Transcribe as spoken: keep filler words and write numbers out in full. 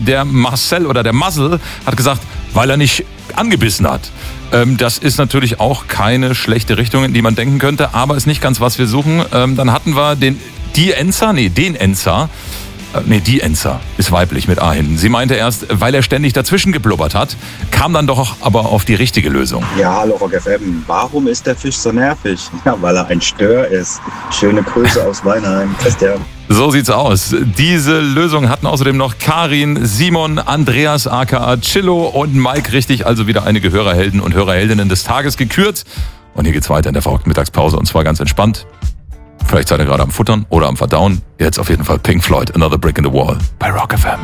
Der Marcel oder der Marcel hat gesagt, weil er nicht angebissen hat. Ähm, das ist natürlich auch keine schlechte Richtung, in die man denken könnte, aber ist nicht ganz, was wir suchen. Ähm, dann hatten wir den, die Enzer, nee, den Enzer. Nee, die Enzer ist weiblich mit A hinten. Sie meinte erst, weil er ständig dazwischen geblubbert hat, kam dann doch aber auf die richtige Lösung. Ja, hallo Rock F M. Warum ist der Fisch so nervig? Ja, weil er ein Stör ist. Schöne Grüße aus Weinheim. Christian. So sieht's aus. Diese Lösung hatten außerdem noch Karin, Simon, Andreas aka Chillo und Mike richtig, also wieder einige Hörerhelden und Hörerheldinnen des Tages gekürt. Und hier geht's weiter in der verrückten Mittagspause und zwar ganz entspannt. Vielleicht seid ihr gerade am Futtern oder am Verdauen. Jetzt auf jeden Fall Pink Floyd, Another Brick in the Wall bei Rock F M.